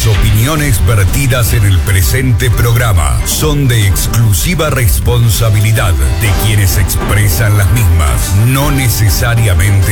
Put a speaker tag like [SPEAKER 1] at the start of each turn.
[SPEAKER 1] Las opiniones vertidas en el presente programa son de exclusiva responsabilidad de quienes expresan las mismas, no necesariamente